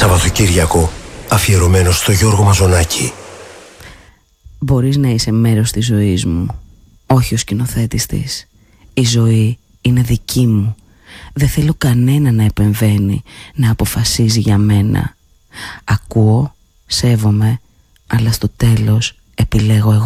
Σαββατοκύριακο αφιερωμένο στο Γιώργο Μαζονάκη. Μπορείς να είσαι μέρος της ζωής μου, όχι ο σκηνοθέτης της. Η ζωή είναι δική μου. Δεν θέλω κανένα να επεμβαίνει, να αποφασίζει για μένα. Ακούω, σέβομαι, αλλά στο τέλος επιλέγω εγώ.